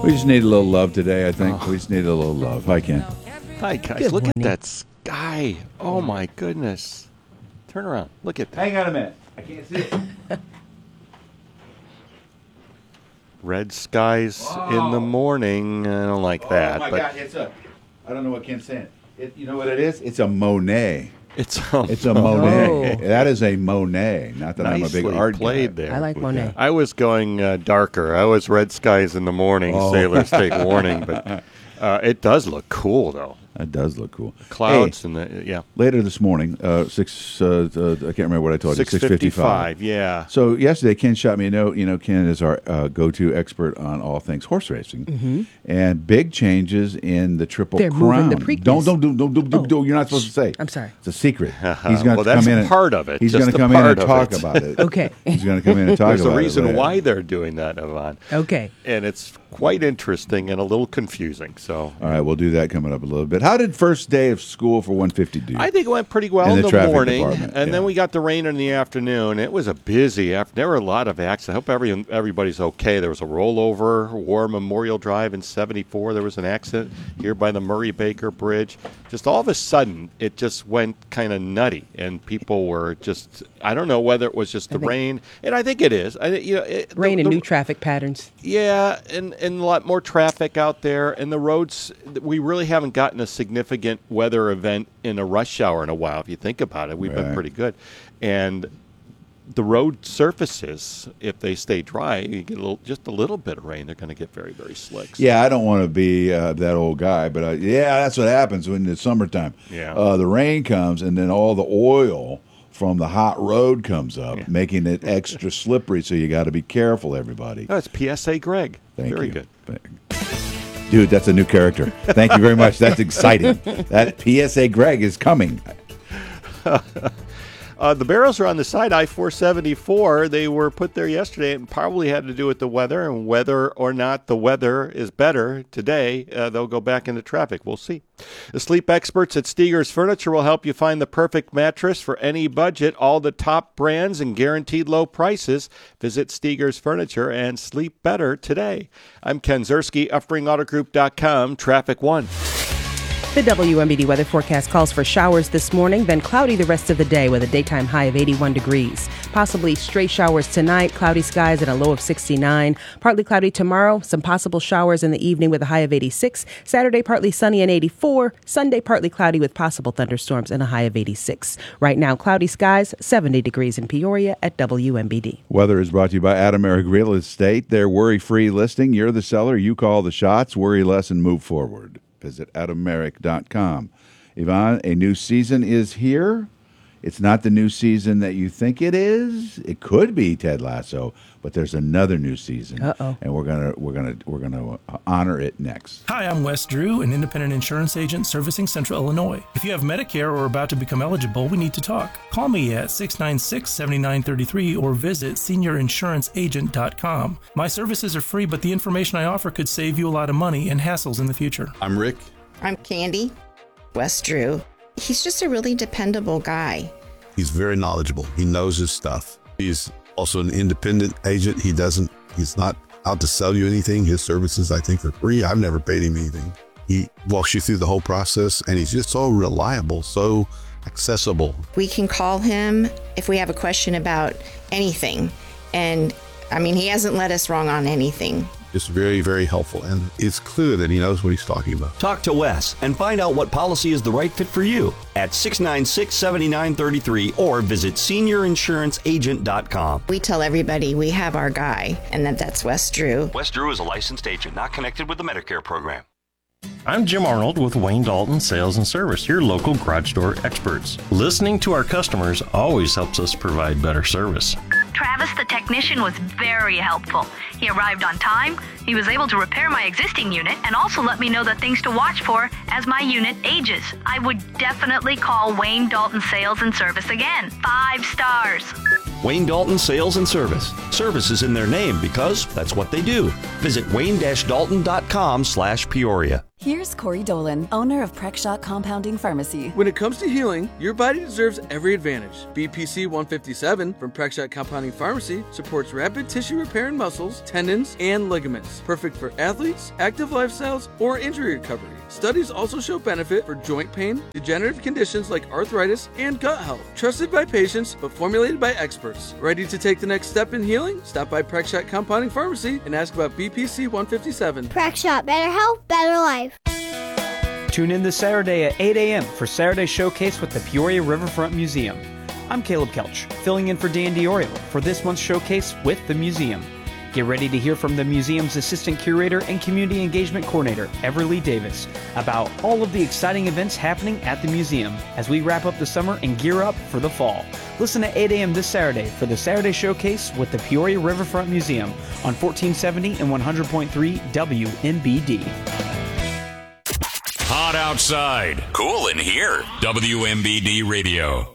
We just need a little love today, I think. We just need a little love. Hi, Ken. Hi, guys. Good Look morning. at that sky. Oh, my goodness. Turn around. Look at that. Hang on a minute. I can't see it. Red skies in the morning. I don't like that. Oh, my but God. It's a... I don't know what Ken's saying. You know what it is? It's a Monet. It's a Monet. Oh. That is a Monet. Not that I'm a big nicely art played guy. there. I like Monet. I was going darker. I was red skies in the morning. Oh. Sailors take warning. But it does look cool, though. That does look cool. Clouds Hey, and the, yeah. later this morning, I can't remember what I told you. 6:55. Yeah. So yesterday, Ken shot me a note. You know, Ken is our go-to expert on all things horse racing, and big changes in the Triple They're Crown. moving the Preakness. Don't. You're not supposed to say. I'm sorry. It's a secret. He's going Well, to come that's in. And, part of it, He's just going to a come in and part of talk it. about it. Okay. He's going to come in and talk There's about a reason it later. why they're doing that, Yvonne. Okay. And it's quite interesting and a little confusing. So All right, we'll do that coming up a little bit. How did first day of school for 150 do? I think it went pretty well In in the the traffic morning, department, and yeah. then we got the rain in the afternoon. It was a busy afternoon. There were a lot of accidents. I hope everybody's okay. There was a rollover, War Memorial Drive in 74. There was an accident here by the Murray Baker Bridge. Just all of a sudden, it just went kind of nutty, and people were just, I don't know whether it was just the rain, and I think it is. Rain and new traffic patterns. Yeah, and a lot more traffic out there. And the roads, we really haven't gotten a significant weather event in a rush hour in a while. If you think about it, we've been Right. pretty good. And the road surfaces, if they stay dry, you get just a little bit of rain, they're going to get very, very slick. So Yeah, I don't want to be that old guy, but that's what happens when it's summertime. Yeah. The rain comes, and then all the oil from the hot road comes up, making it extra slippery. So you got to be careful, everybody. Oh, it's PSA Greg. Thank very you. good. Dude, that's a new character. Thank you very much. That's exciting. That PSA Greg is coming. The barrels are on the side, I-474. They were put there yesterday and probably had to do with the weather. And whether or not the weather is better today, they'll go back into traffic. We'll see. The sleep experts at Steger's Furniture will help you find the perfect mattress for any budget. All the top brands and guaranteed low prices. Visit Steger's Furniture and sleep better today. I'm Ken Zerski, UpspringAutoGroup.com, Traffic 1. The WMBD weather forecast calls for showers this morning, then cloudy the rest of the day with a daytime high of 81 degrees. Possibly stray showers tonight, cloudy skies and a low of 69. Partly cloudy tomorrow, some possible showers in the evening with a high of 86. Saturday, partly sunny and 84. Sunday, partly cloudy with possible thunderstorms and a high of 86. Right now, cloudy skies, 70 degrees in Peoria at WMBD. Weather is brought to you by Adam Eric Real Estate. Their worry-free listing. You're the seller. You call the shots. Worry less and move forward. Visit adameric.com. Yvonne, a new season is here. It's not the new season that you think it is. It could be Ted Lasso, but there's another new season. And we're gonna honor it next. Hi, I'm Wes Drew, an independent insurance agent servicing Central Illinois. If you have Medicare or are about to become eligible, we need to talk. Call me at 696-7933 or visit seniorinsuranceagent.com. My services are free, but the information I offer could save you a lot of money and hassles in the future. I'm Rick. I'm Candy. Wes Drew. He's just a really dependable guy. He's very knowledgeable. He knows his stuff. He's also an independent agent. He's not out to sell you anything. His services, I think, are free. I've never paid him anything. He walks you through the whole process, and he's just so reliable, so accessible. We can call him if we have a question about anything. And I mean, he hasn't led us wrong on anything. Just very, very helpful. And it's clear that he knows what he's talking about. Talk to Wes and find out what policy is the right fit for you at 696-7933 or visit seniorinsuranceagent.com. We tell everybody we have our guy, and that's Wes Drew. Wes Drew is a licensed agent not connected with the Medicare program. I'm Jim Arnold with Wayne Dalton Sales and Service, your local garage door experts. Listening to our customers always helps us provide better service. Travis, the technician, was very helpful. He arrived on time, he was able to repair my existing unit, and also let me know the things to watch for as my unit ages. I would definitely call Wayne Dalton Sales and Service again. 5 stars. Wayne Dalton Sales and Service. Service is in their name because that's what they do. Visit wayne-dalton.com/Peoria. Here's Corey Dolan, owner of Prexshot Compounding Pharmacy. When it comes to healing, your body deserves every advantage. BPC 157 from Prexshot Compounding Pharmacy supports rapid tissue repair in muscles, tendons, and ligaments. Perfect for athletes, active lifestyles, or injury recovery. Studies also show benefit for joint pain, degenerative conditions like arthritis, and gut health. Trusted by patients, but formulated by experts. Ready to take the next step in healing? Stop by Prexshot Compounding Pharmacy and ask about BPC 157. Prexshot, better health, better life. Tune in this Saturday at 8 a.m. for Saturday Showcase with the Peoria Riverfront Museum. I'm Caleb Kelch, filling in for Dan Diorio for this month's Showcase with the museum. Get ready to hear from the museum's assistant curator and community engagement coordinator, Everly Davis, about all of the exciting events happening at the museum as we wrap up the summer and gear up for the fall. Listen at 8 a.m. this Saturday for the Saturday Showcase with the Peoria Riverfront Museum on 1470 and 100.3 WMBD. Hot outside, cool in here. WMBD Radio.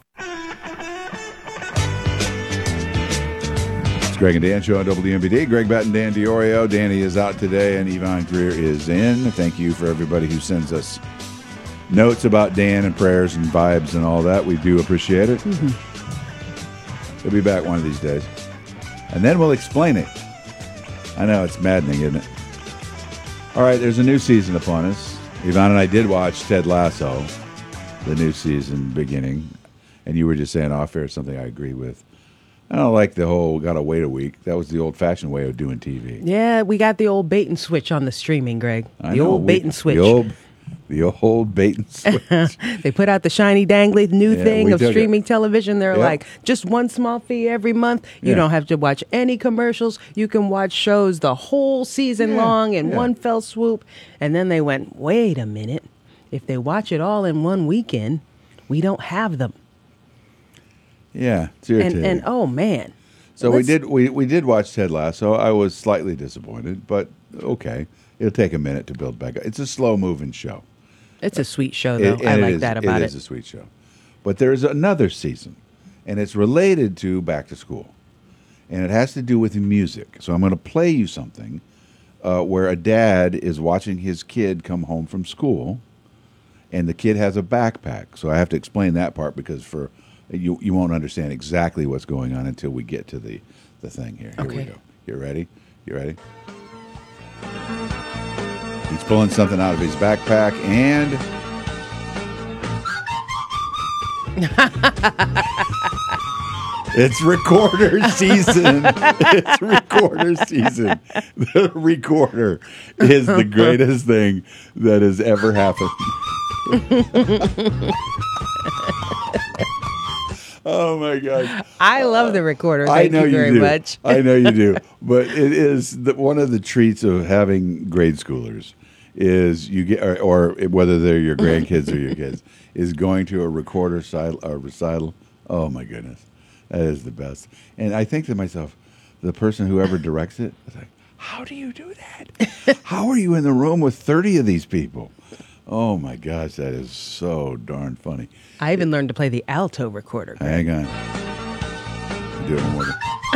Greg and Dan show on WMBD. Greg Batten, Dan Diorio. Danny is out today, and Yvonne Greer is in. Thank you for everybody who sends us notes about Dan and prayers and vibes and all that. We do appreciate it. He'll be back one of these days. And then we'll explain it. I know, it's maddening, isn't it? All right, there's a new season upon us. Yvonne and I did watch Ted Lasso, the new season beginning. And you were just saying off air something I agree with. I don't like the whole gotta wait a week. That was the old-fashioned way of doing TV. Yeah, we got the old bait and switch on the streaming, Greg. The old bait and switch. The old bait and switch. They put out the shiny dangly new thing of streaming it. television. They're like, just one small fee every month. You don't have to watch any commercials. You can watch shows the whole season long in one fell swoop. And then they went, wait a minute. If they watch it all in one weekend, we don't have them. Yeah, it's irritating. And oh man. So we did watch Ted Lasso. I was slightly disappointed, but okay. It'll take a minute to build back up. It's a slow-moving show. It's a sweet show, though. I like that about it. It is a sweet show. But there's another season, and it's related to back to school. And it has to do with music. So I'm going to play you something where a dad is watching his kid come home from school, and the kid has a backpack. So I have to explain that part because you won't understand exactly what's going on until we get to the thing here. Here we go. You ready? You ready? He's pulling something out of his backpack and... It's recorder season. It's recorder season. The recorder is the greatest thing that has ever happened. Oh my gosh! I love the recorder. I Thank know you very do. much. I know you do. But it is one of the treats of having grade schoolers is you get, or whether they're your grandkids or your kids, is going to a recorder recital. Oh my goodness, that is the best. And I think to myself, the person whoever directs it is like, how do you do that? How are you in the room with 30 of these people? Oh my gosh, that is so darn funny. I even learned to play the alto recorder. Hang on. Do it one more.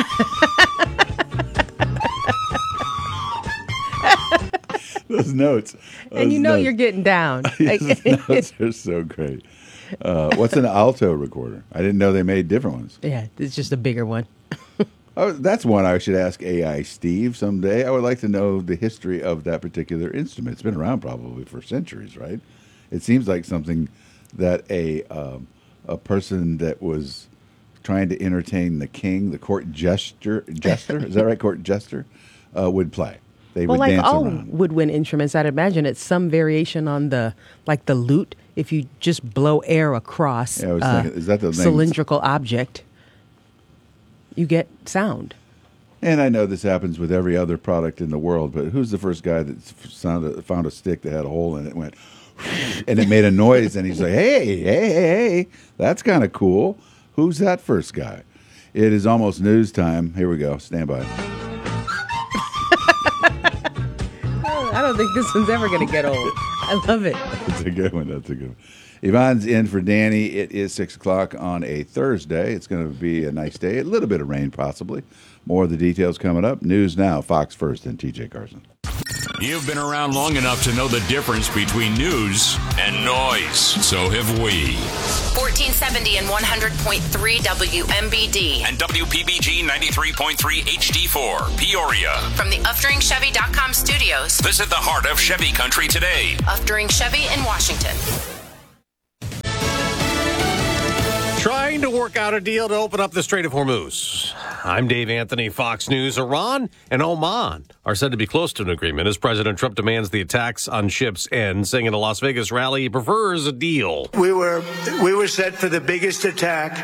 Those notes. And you know you're getting down. Those notes are so great. What's an alto recorder? I didn't know they made different ones. Yeah, it's just a bigger one. Oh, that's one I should ask AI Steve someday. I would like to know the history of that particular instrument. It's been around probably for centuries, right? It seems like something that a person that was trying to entertain the king, the court jester, is that right? Court jester, would play. They would dance all around. woodwind instruments, I'd imagine it's some variation on the lute. If you just blow air across I was thinking, is that the cylindrical object, you get sound. And I know this happens with every other product in the world, but who's the first guy that found a stick that had a hole in it and went, and it made a noise, and he's like, hey, that's kind of cool. Who's that first guy? It is almost news time. Here we go. Stand by. I don't think this one's ever going to get old. I love it. That's a good one. That's a good one. Yvonne's in for Danny. It is 6 o'clock on a Thursday. It's going to be a nice day. A little bit of rain, possibly. More of the details coming up. News now. Fox First and TJ Carson. You've been around long enough to know the difference between news and noise. So have we. 1470 and 100.3 WMBD. And WPBG 93.3 HD4, Peoria. From the UfDringChevy.com studios. Visit the heart of Chevy country today. Uftring Chevy in Washington. Trying to work out a deal to open up the Strait of Hormuz. I'm Dave Anthony, Fox News. Iran and Oman are said to be close to an agreement as President Trump demands the attacks on ships end, saying in a Las Vegas rally he prefers a deal. We were set for the biggest attack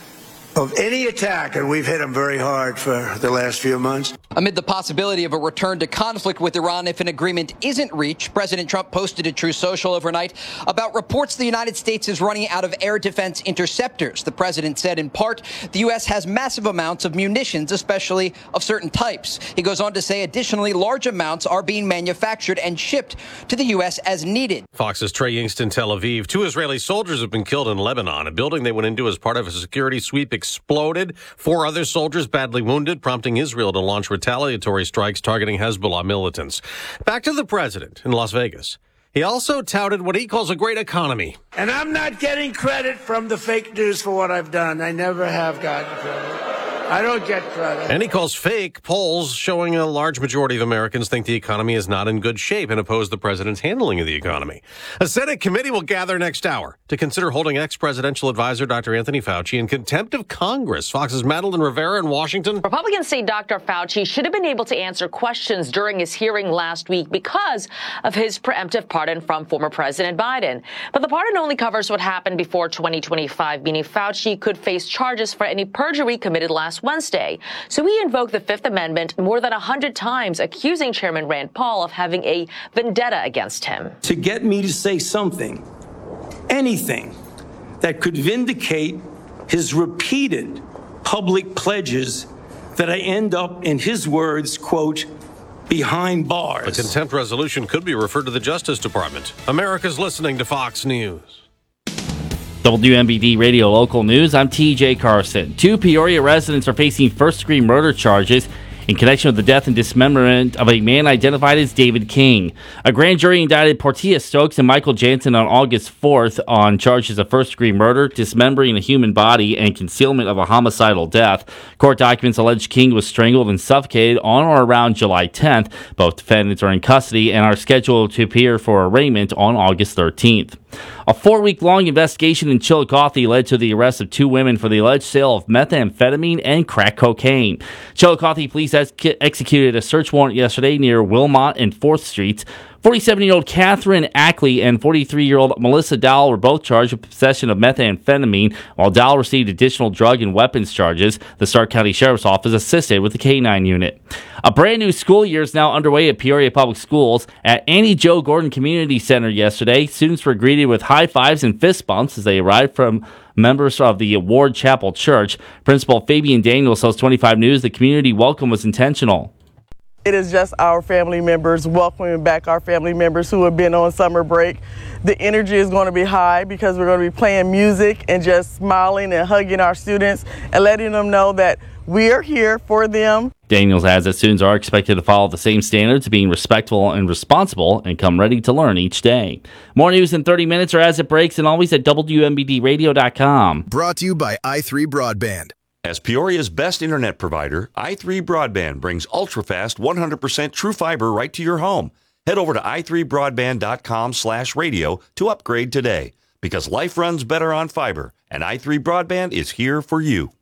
of any attack, and we've hit them very hard for the last few months. Amid the possibility of a return to conflict with Iran if an agreement isn't reached, President Trump posted to Truth Social overnight about reports the United States is running out of air defense interceptors. The president said, in part, the U.S. has massive amounts of munitions, especially of certain types. He goes on to say, additionally, large amounts are being manufactured and shipped to the U.S. as needed. Fox's Trey Yingst in Tel Aviv. 2 Israeli soldiers have been killed in Lebanon. A building they went into as part of a security sweep exploded. 4 other soldiers badly wounded, prompting Israel to launch retaliatory strikes targeting Hezbollah militants. Back to the president in Las Vegas. He also touted what he calls a great economy. And I'm not getting credit from the fake news for what I've done. I never have gotten credit. I don't get credit. And he calls fake polls showing a large majority of Americans think the economy is not in good shape and oppose the president's handling of the economy. A Senate committee will gather next hour to consider holding ex-presidential advisor Dr. Anthony Fauci in contempt of Congress. Fox's Madeline Rivera in Washington. Republicans say Dr. Fauci should have been able to answer questions during his hearing last week because of his preemptive pardon from former President Biden. But the pardon only covers what happened before 2025, meaning Fauci could face charges for any perjury committed last Wednesday. So he invoked the Fifth Amendment more than 100 times, accusing Chairman Rand Paul of having a vendetta against him. To get me to say something, anything, that could vindicate his repeated public pledges that I end up, in his words, quote, behind bars. The contempt resolution could be referred to the Justice Department. America's listening to Fox News. WMBD Radio Local News, I'm TJ Carson. 2 Peoria residents are facing first-degree murder charges in connection with the death and dismemberment of a man identified as David King. A grand jury indicted Portia Stokes and Michael Jansen on August 4th on charges of first-degree murder, dismembering a human body, and concealment of a homicidal death. Court documents allege King was strangled and suffocated on or around July 10th. Both defendants are in custody and are scheduled to appear for arraignment on August 13th. A 4-week-long investigation in Chillicothe led to the arrest of 2 women for the alleged sale of methamphetamine and crack cocaine. Chillicothe police executed a search warrant yesterday near Wilmot and 4th Streets. 47-year-old Catherine Ackley and 43-year-old Melissa Dowell were both charged with possession of methamphetamine, while Dowell received additional drug and weapons charges. The Stark County Sheriff's Office assisted with the K-9 unit. A brand new school year is now underway at Peoria Public Schools. At Annie Jo Gordon Community Center yesterday, students were greeted with high fives and fist bumps as they arrived from members of the Ward Chapel Church. Principal Fabian Daniels tells 25 News the community welcome was intentional. It is just our family members welcoming back our family members who have been on summer break. The energy is going to be high because we're going to be playing music and just smiling and hugging our students and letting them know that we are here for them. Daniels adds that students are expected to follow the same standards, being respectful and responsible, and come ready to learn each day. More news in 30 minutes or as it breaks, and always at WMBDradio.com. Brought to you by i3 Broadband. As Peoria's best internet provider, i3 Broadband brings ultra-fast 100% true fiber right to your home. Head over to i3broadband.com/radio to upgrade today, because life runs better on fiber, and i3 Broadband is here for you.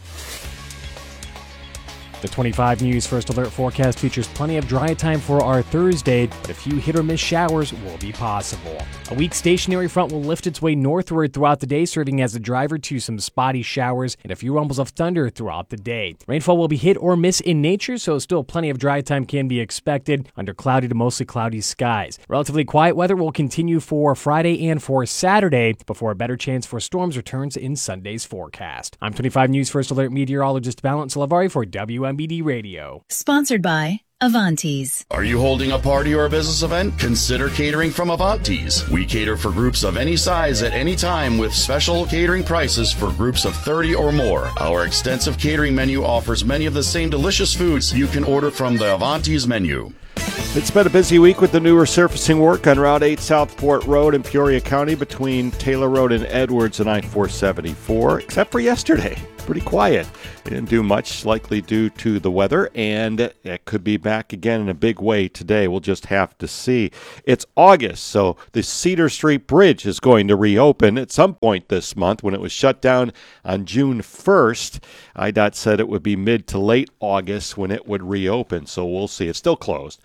The 25 News First Alert forecast features plenty of dry time for our Thursday, but a few hit-or-miss showers will be possible. A weak stationary front will lift its way northward throughout the day, serving as a driver to some spotty showers and a few rumbles of thunder throughout the day. Rainfall will be hit or miss in nature, so still plenty of dry time can be expected under cloudy to mostly cloudy skies. Relatively quiet weather will continue for Friday and for Saturday before a better chance for storms returns in Sunday's forecast. I'm 25 News First Alert meteorologist Valence Lavari for WMBD Radio. Sponsored by Avantes. Are you holding a party or a business event? Consider catering from Avantes. We cater for groups of any size at any time with special catering prices for groups of 30 or more. Our extensive catering menu offers many of the same delicious foods you can order from the Avantes menu. It's been a busy week with the new resurfacing work on Route 8 Southport Road in Peoria County between Taylor Road and Edwards and I-474, except for yesterday. Pretty quiet. It didn't do much, likely due to the weather, and it could be back again in a big way today. We'll just have to see. It's August, so the Cedar Street Bridge is going to reopen at some point this month. When it was shut down on June 1st, IDOT said it would be mid to late August when it would reopen, so we'll see. It's still closed.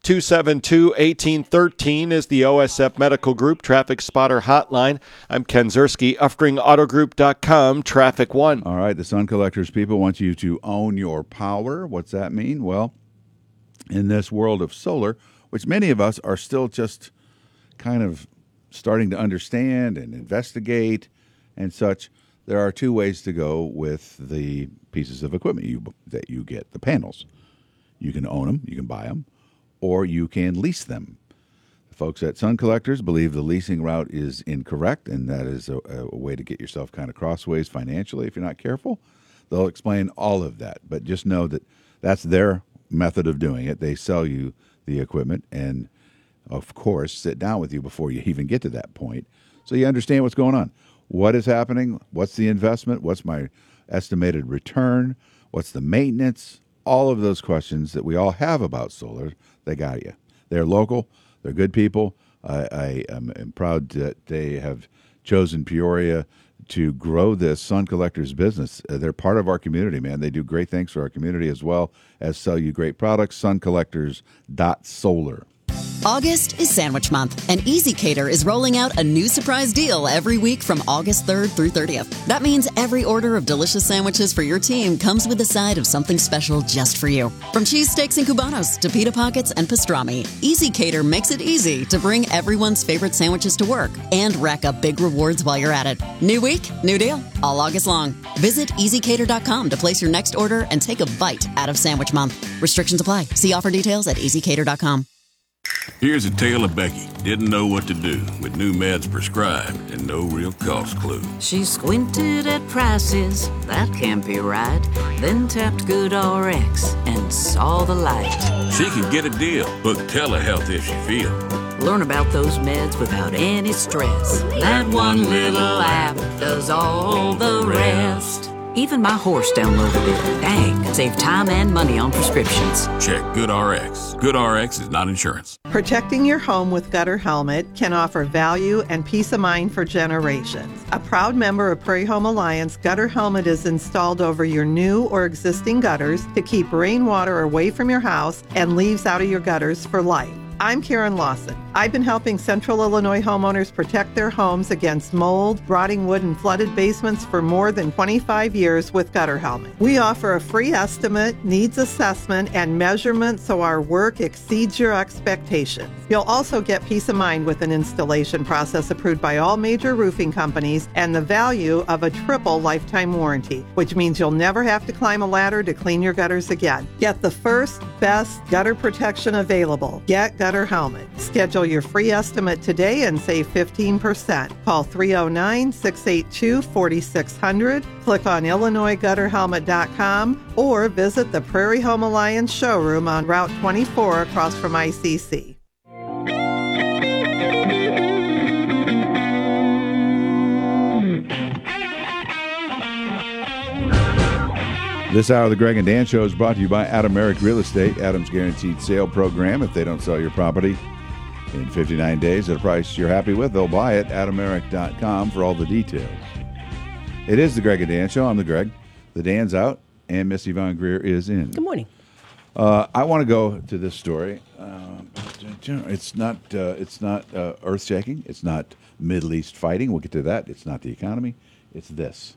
272-1813 is the OSF Medical Group Traffic Spotter Hotline. I'm Ken Zerski, UffdringAutoGroup.com, Traffic One. All right, the Sun Collectors people want you to own your power. What's that mean? Well, in this world of solar, which many of us are still just kind of starting to understand and investigate and such, there are two ways to go with the pieces of equipment that you get, the panels. You can own them, you can buy them, or you can lease them. The folks at Sun Collectors believe the leasing route is incorrect, and that is a way to get yourself kind of crossways financially if you're not careful. They'll explain all of that, but just know that that's their method of doing it. They sell you the equipment and, of course, sit down with you before you even get to that point so you understand what's going on. What is happening? What's the investment? What's my estimated return? What's the maintenance? All of those questions that we all have about solar, they got you. They're local. They're good people. I am proud that they have chosen Peoria to grow this Sun Collectors business. They're part of our community, man. They do great things for our community as well as sell you great products. suncollectors.solar. August is Sandwich Month, and Easy Cater is rolling out a new surprise deal every week from August 3rd through 30th. That means every order of delicious sandwiches for your team comes with a side of something special just for you. From cheesesteaks and Cubanos to pita pockets and pastrami, Easy Cater makes it easy to bring everyone's favorite sandwiches to work and rack up big rewards while you're at it. New week, new deal, all August long. Visit EasyCater.com to place your next order and take a bite out of Sandwich Month. Restrictions apply. See offer details at EasyCater.com. Here's a tale of Becky. Didn't know what to do with new meds prescribed and no real cost clue. She squinted at prices, that can't be right. Then tapped GoodRx and saw the light. She can get a deal. Book telehealth if she feel. Learn about those meds without any stress. That one little app does all the rest. Even my horse downloaded it. Dang, save time and money on prescriptions. Check GoodRx. GoodRx is not insurance. Protecting your home with Gutter Helmet can offer value and peace of mind for generations. A proud member of Prairie Home Alliance, Gutter Helmet is installed over your new or existing gutters to keep rainwater away from your house and leaves out of your gutters for life. I'm Karen Lawson. I've been helping Central Illinois homeowners protect their homes against mold, rotting wood, and flooded basements for more than 25 years with Gutter Helmet. We offer a free estimate, needs assessment, and measurement so our work exceeds your expectations. You'll also get peace of mind with an installation process approved by all major roofing companies and the value of a triple lifetime warranty, which means you'll never have to climb a ladder to clean your gutters again. Get the first, best gutter protection available. Get Gutter Helmet. Schedule your free estimate today and save 15%. Call 309-682-4600. Click on IllinoisGutterHelmet.com or visit the Prairie Home Alliance showroom on Route 24 across from ICC. This hour of the Greg and Dan Show is brought to you by Adam Merrick Real Estate. Adam's Guaranteed Sale Program. If they don't sell your property in 59 days at a price you're happy with, they'll buy it. AdamMerrick.com for all the details. It is the Greg and Dan Show. I'm the Greg. The Dan's out, and Miss Yvonne Greer is in. Good morning. I want to go to this story. It's not earth-shaking. It's not Middle East fighting. We'll get to that. It's not the economy. It's this.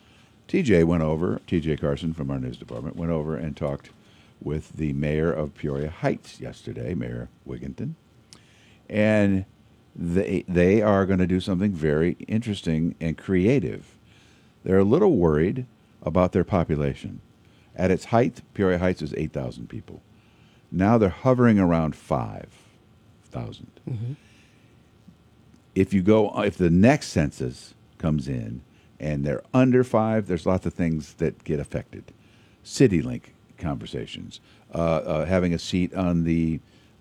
TJ Carson from our news department went over and talked with the mayor of Peoria Heights yesterday, Mayor Wigginton. And they are going to do something very interesting and creative. They're a little worried about their population. At its height, Peoria Heights is 8,000 people. Now they're hovering around 5,000. Mm-hmm. If the next census comes in and they're under 5, there's lots of things that get affected. CityLink conversations, having a seat on the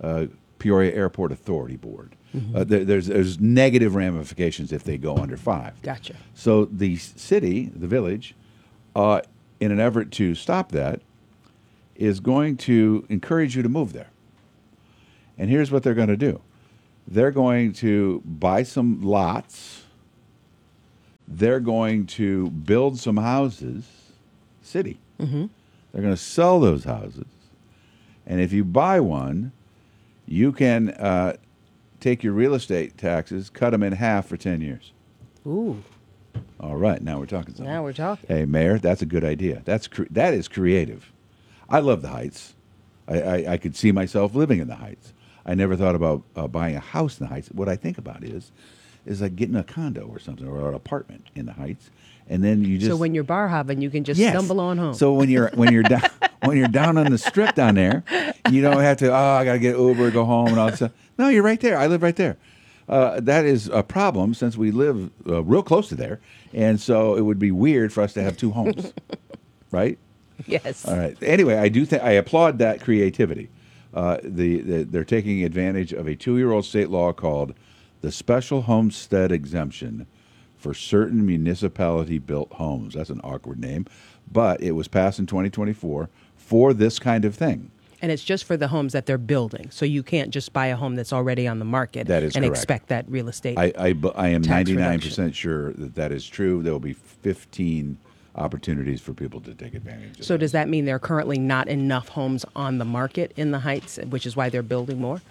Peoria Airport Authority Board. Mhm. There's negative ramifications if they go under 5. Gotcha. So the city, the village, in an effort to stop that, is going to encourage you to move there. And here's what they're going to do. They're going to buy some lots. They're going to build some houses, city. Mm-hmm. They're going to sell those houses. And if you buy one, you can take your real estate taxes, cut them in half for 10 years. Ooh. All right, now we're talking something. Now we're talking. Hey, Mayor, that's a good idea. That is creative. I love the Heights. I could see myself living in the Heights. I never thought about buying a house in the Heights. What I think about is like getting a condo or something, or an apartment in the Heights, and then you just. So when you're bar hopping, you can just Yes. stumble on home. So when you're down when you're down on the strip down there, you don't have to. I got to get Uber, go home, and all that stuff. No, you're right there. I live right there. That is a problem since we live real close to there, and so it would be weird for us to have two homes, right? Yes. All right. Anyway, I applaud that creativity. They're taking advantage of a 2-year-old state law called the Special Homestead Exemption for certain municipality-built homes. That's an awkward name, but it was passed in 2024 for this kind of thing. And it's just for the homes that they're building. So you can't just buy a home that's already on the market That is and correct. expect that real estate. I am tax 99% sure that is true. There will be 15 opportunities for people to take advantage of. So does that mean there are currently not enough homes on the market in the Heights, which is why they're building more?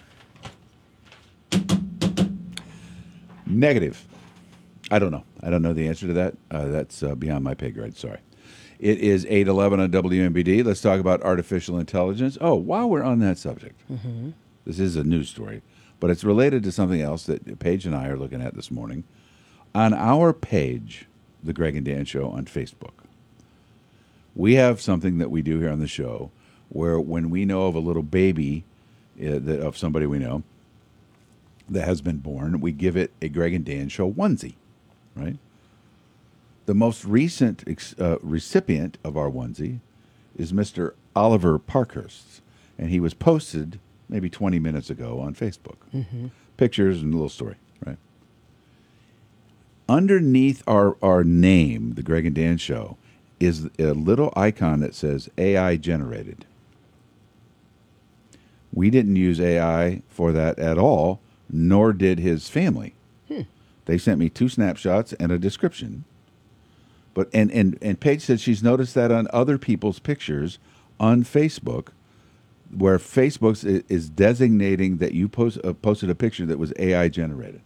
Negative. I don't know. I don't know the answer to that. That's beyond my pay grade. Sorry. It is 8:11 on WMBD. Let's talk about artificial intelligence. Oh, while we're on that subject, Mm-hmm. this is a news story, but it's related to something else that Paige and I are looking at this morning. On our page, The Greg and Dan Show on Facebook, we have something that we do here on the show where when we know of a little baby of somebody we know that has been born, we give it a Greg and Dan Show onesie, right? The most recent recipient of our onesie is Mr. Oliver Parkhurst, and he was posted maybe 20 minutes ago on Facebook. Mm-hmm. Pictures and a little story, right? Underneath our name, The Greg and Dan Show, is a little icon that says AI generated. We didn't use AI for that at all, nor did his family. They sent me 2 snapshots and a description. But and Paige said she's noticed that on other people's pictures on Facebook, where Facebook is designating that you posted a picture that was AI generated.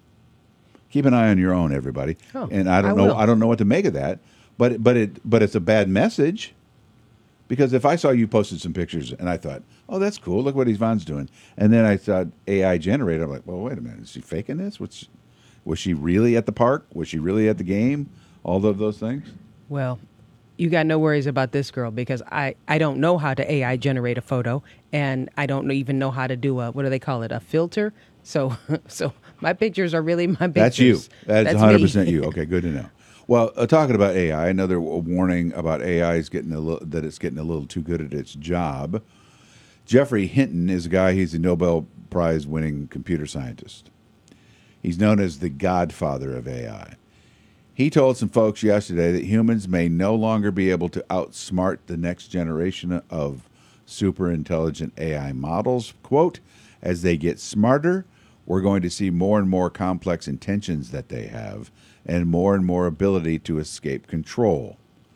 Keep an eye on your own, everybody. Oh, and I don't know what to make of that, but it's a bad message, because if I saw you posted some pictures and I thought, oh, that's cool, look what Yvonne's doing, and then I thought AI generated, I'm like, well, wait a minute, is she faking this? Was she really at the park? Was she really at the game? All of those things? Well, you got no worries about this girl, because I don't know how to AI generate a photo, and I don't even know how to do what do they call it, a filter. So my pictures are really my pictures. That's you. That's 100% me. you. Okay, good to know. Well, talking about AI, another warning about AI is that it's getting a little too good at its job. Jeffrey Hinton is a guy. He's a Nobel Prize winning computer scientist. He's known as the godfather of AI. He told some folks yesterday that humans may no longer be able to outsmart the next generation of super intelligent AI models. Quote, as they get smarter, we're going to see more and more complex intentions that they have and more ability to escape control.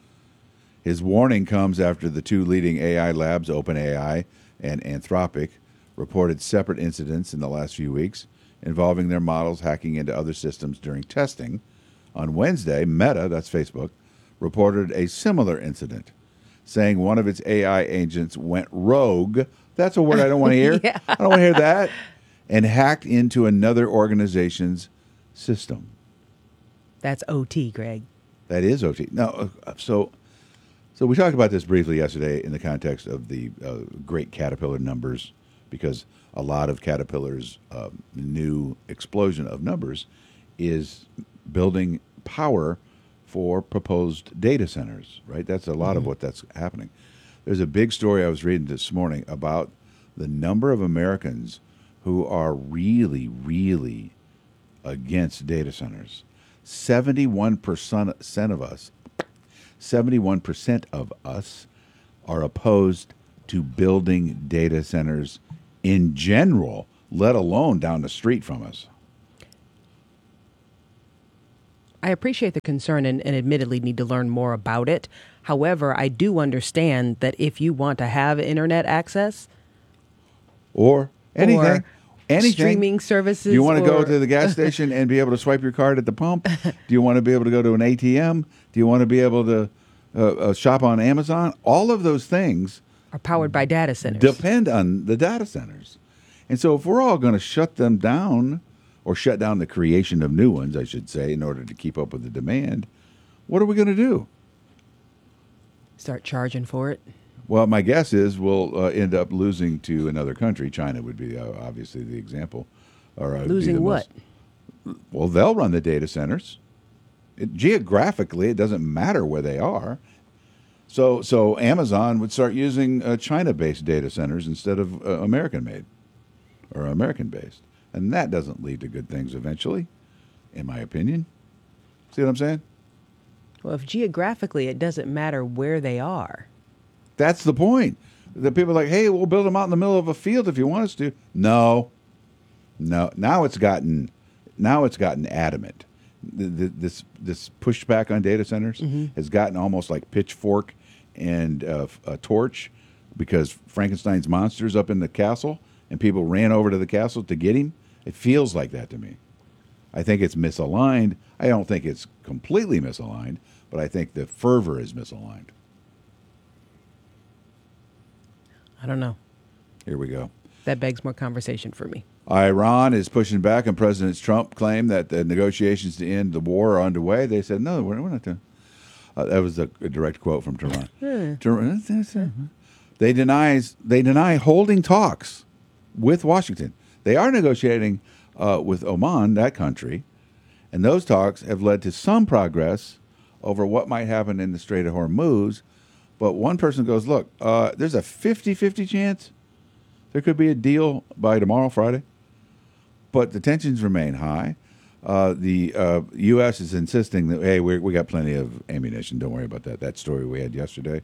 His warning comes after the 2 leading AI labs, OpenAI and Anthropic, reported separate incidents in the last few weeks involving their models hacking into other systems during testing. On Wednesday, Meta, that's Facebook, reported a similar incident, saying one of its AI agents went rogue. That's a word I don't want to hear. Yeah. I don't want to hear that. And hacked into another organization's system. That's OT, Greg. That is OT. Now, so we talked about this briefly yesterday in the context of the great Caterpillar numbers, because a lot of Caterpillar's new explosion of numbers is building power for proposed data centers, right? That's a lot of what that's happening. There's a big story I was reading this morning about the number of Americans who are really, really against data centers. 71% of us are opposed to building data centers in general, let alone down the street from us. I appreciate the concern and admittedly need to learn more about it. However, I do understand that if you want to have internet access or anything, streaming services. Do you want to go to the gas station and be able to swipe your card at the pump? Do you want to be able to go to an ATM? Do you want to be able to shop on Amazon? All of those things are powered by data centers. Depend on the data centers. And so if we're all going to shut them down, or shut down the creation of new ones, I should say, in order to keep up with the demand, what are we going to do? Start charging for it? Well, my guess is we'll end up losing to another country. China would be obviously the example. Or losing what? Well, they'll run the data centers. Geographically, it doesn't matter where they are. So Amazon would start using China-based data centers instead of American-made or American-based. And that doesn't lead to good things eventually, in my opinion. See what I'm saying? Well, if geographically it doesn't matter where they are. That's the point. The people are like, hey, we'll build them out in the middle of a field if you want us to. No. Now it's gotten adamant. This pushback on data centers has gotten almost like pitchfork and a torch, because Frankenstein's monster's up in the castle and people ran over to the castle to get him. It feels like that to me. I think it's misaligned. I don't think it's completely misaligned, but I think the fervor is misaligned. I don't know. Here we go. That begs more conversation for me. Iran is pushing back on President Trump's claim that the negotiations to end the war are underway. They said, no, we're not doing. That was a direct quote from Tehran. They deny holding talks with Washington. They are negotiating with Oman, that country, and those talks have led to some progress over what might happen in the Strait of Hormuz. But one person goes, look, there's a 50-50 chance there could be a deal by tomorrow, Friday. But the tensions remain high. The U.S. is insisting that, hey, we got plenty of ammunition. Don't worry about that. That story we had yesterday.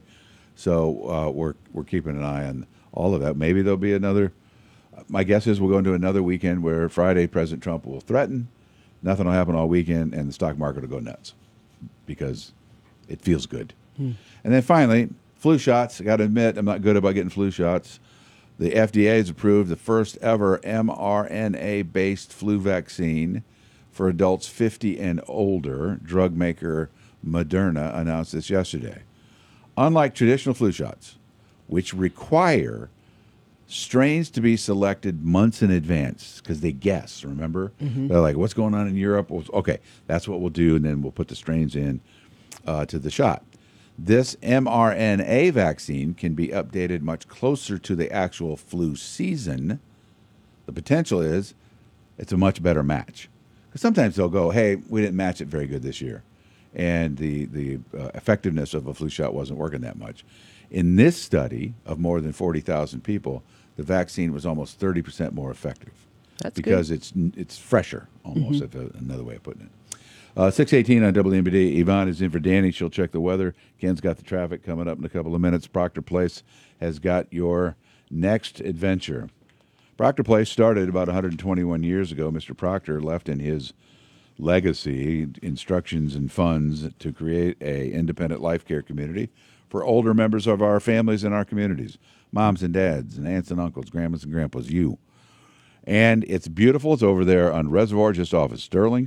So we're keeping an eye on all of that. Maybe there'll be another. My guess is we'll go into another weekend where Friday President Trump will threaten. Nothing will happen all weekend, and the stock market will go nuts because it feels good. And then finally, flu shots. I got to admit, I'm not good about getting flu shots. The FDA has approved the first ever mRNA-based flu vaccine for adults 50 and older. Drug maker Moderna announced this yesterday. Unlike traditional flu shots, which require strains to be selected months in advance because they guess, remember? They're like, what's going on in Europe? Well, okay, that's what we'll do, and then we'll put the strains in to the shot. This mRNA vaccine can be updated much closer to the actual flu season. The potential is it's a much better match. Because sometimes they'll go, hey, we didn't match it very good this year, and the effectiveness of a flu shot wasn't working that much. In this study of more than 40,000 people, the vaccine was almost 30% more effective. That's because good. it's fresher, almost, if another way of putting it. 6:18 on WMBD. Yvonne is in for Danny. She'll check the weather. Ken's got the traffic coming up in a couple of minutes. Proctor Place has got your next adventure. Proctor Place started about 121 years ago. Mr. Proctor left in his legacy instructions and funds to create a independent life care community for older members of our families and our communities, moms and dads and aunts and uncles, grandmas and grandpas, you. And it's beautiful. It's over there on Reservoir, just off of Sterling.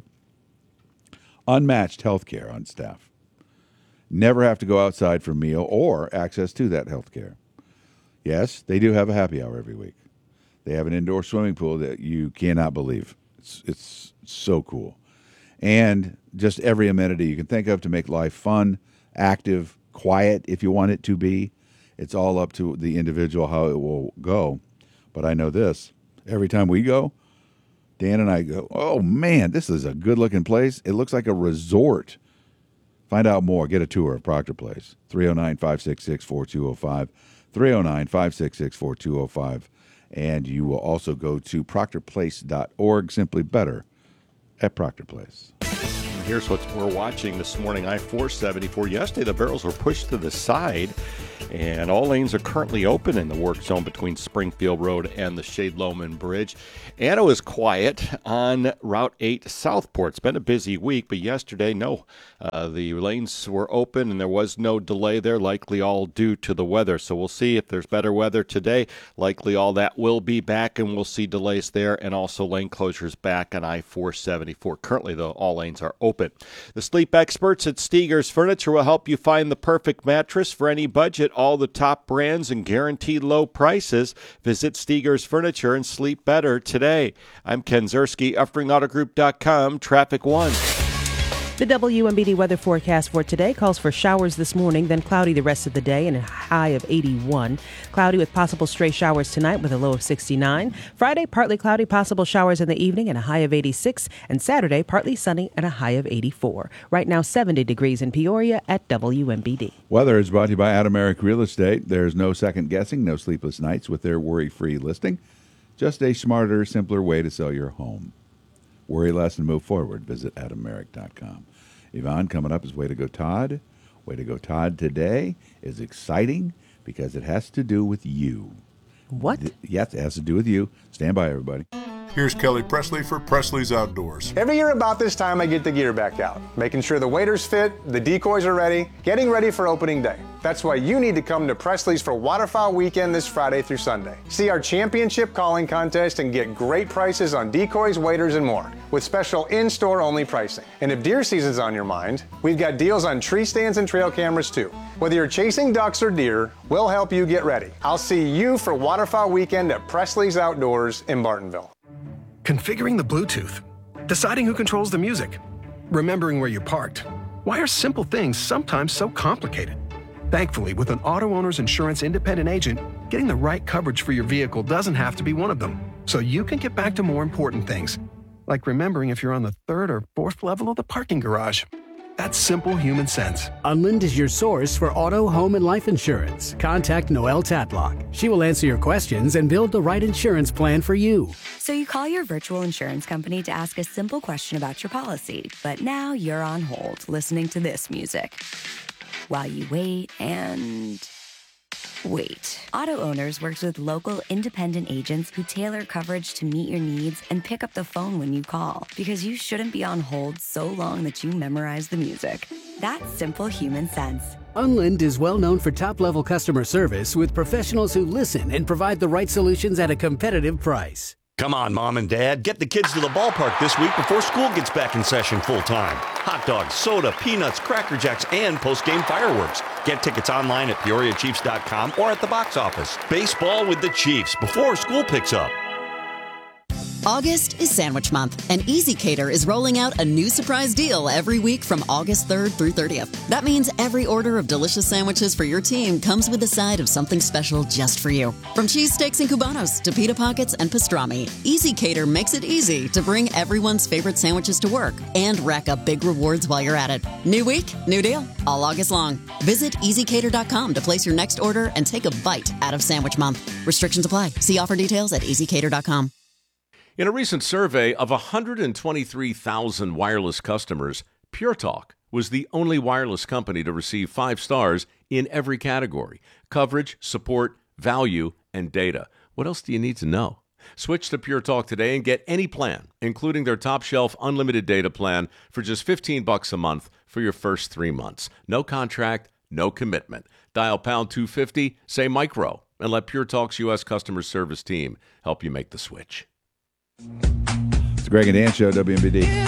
Unmatched health care on staff. Never have to go outside for a meal or access to that health care. Yes, they do have a happy hour every week. They have an indoor swimming pool that you cannot believe. It's so cool. And just every amenity you can think of to make life fun, active, quiet if you want it to be. It's all up to the individual how it will go. But I know this. Every time we go, Dan and I go, oh, man, this is a good-looking place. It looks like a resort. Find out more. Get a tour of Proctor Place. 309-566-4205. 309-566-4205. And you will also go to proctorplace.org, simply better at Proctor Place. Here's what we're watching this morning. I-474. Yesterday, the barrels were pushed to the side, and all lanes are currently open in the work zone between Springfield Road and the Shade-Loman Bridge. Anna was quiet on Route 8 Southport. It's been a busy week, but yesterday, no. The lanes were open, and there was no delay there, likely all due to the weather. So we'll see if there's better weather today. Likely all that will be back, and we'll see delays there, and also lane closures back on I-474. Currently, though, all lanes are open. The sleep experts at Steger's Furniture will help you find the perfect mattress for any budget, all the top brands and guaranteed low prices. Visit Steger's Furniture and sleep better today. I'm Ken Zerski, UffringAutoGroup.com, Traffic 1. The WMBD weather forecast for today calls for showers this morning, then cloudy the rest of the day and a high of 81. Cloudy with possible stray showers tonight with a low of 69. Friday, partly cloudy, possible showers in the evening and a high of 86. And Saturday, partly sunny and a high of 84. Right now, 70 degrees in Peoria at WMBD. Weather is brought to you by Adameric Real Estate. There's no second guessing, no sleepless nights with their worry-free listing. Just a smarter, simpler way to sell your home. Worry less and move forward. Visit adameric.com. Yvonne, coming up is Way to Go Todd. Way to Go Todd today is exciting because it has to do with you. What? Yes, it has to do with you. Stand by, everybody. Here's Kelly Presley for Presley's Outdoors. Every year about this time, I get the gear back out, making sure the waders fit, the decoys are ready, getting ready for opening day. That's why you need to come to Presley's for Waterfowl Weekend this Friday through Sunday. See our championship calling contest and get great prices on decoys, waders, and more, with special in-store only pricing. And if deer season's on your mind, we've got deals on tree stands and trail cameras too. Whether you're chasing ducks or deer, we'll help you get ready. I'll see you for Waterfowl Weekend at Presley's Outdoors in Bartonville. Configuring the Bluetooth, deciding who controls the music, remembering where you parked. Why are simple things sometimes so complicated? Thankfully, with an auto owner's insurance independent agent, getting the right coverage for your vehicle doesn't have to be one of them. So you can get back to more important things, like remembering if you're on the 3rd or 4th level of the parking garage. That's simple human sense. Unlind is your source for auto, home, and life insurance. Contact Noelle Tatlock. She will answer your questions and build the right insurance plan for you. So you call your virtual insurance company to ask a simple question about your policy, but now you're on hold listening to this music while you wait and wait. Auto Owners works with local independent agents who tailor coverage to meet your needs and pick up the phone when you call, because you shouldn't be on hold so long that you memorize the music. That's simple human sense. Unlind is well known for top-level customer service with professionals who listen and provide the right solutions at a competitive price. Come on, Mom and Dad. Get the kids to the ballpark this week before school gets back in session full-time. Hot dogs, soda, peanuts, Cracker Jacks, and post-game fireworks. Get tickets online at PeoriaChiefs.com or at the box office. Baseball with the Chiefs before school picks up. August is Sandwich Month, and Easy Cater is rolling out a new surprise deal every week from August 3rd through 30th. That means every order of delicious sandwiches for your team comes with a side of something special just for you. From cheesesteaks and cubanos to pita pockets and pastrami, Easy Cater makes it easy to bring everyone's favorite sandwiches to work and rack up big rewards while you're at it. New week, new deal, all August long. Visit EasyCater.com to place your next order and take a bite out of Sandwich Month. Restrictions apply. See offer details at EasyCater.com. In a recent survey of 123,000 wireless customers, Pure Talk was the only wireless company to receive 5 stars in every category: coverage, support, value, and data. What else do you need to know? Switch to Pure Talk today and get any plan, including their top shelf unlimited data plan, for just $15 a month for your first 3 months. No contract, no commitment. Dial pound 250, say micro, and let Pure Talk's U.S. customer service team help you make the switch. It's the Greg and Dan Show, WMBD.